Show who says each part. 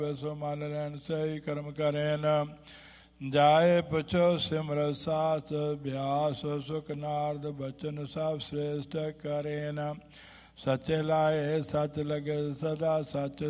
Speaker 1: ਸੋ ਮਨ ਲੈਣ ਸਹੀ ਕਰਮ ਕਰੇਨ। ਜਾਏ ਪੁਛੋ ਸਿਮਰ ਸਾਸ ਬਿਆਸ ਸੁਖ ਨਾਰਦ ਬਚਨ ਸਭ ਸ੍ਰੇਸ਼ਟ ਕਰੇਨ। ਸਚੇ ਲਾਏ ਸਚ ਲਗੇ ਸਦਾ ਸਚ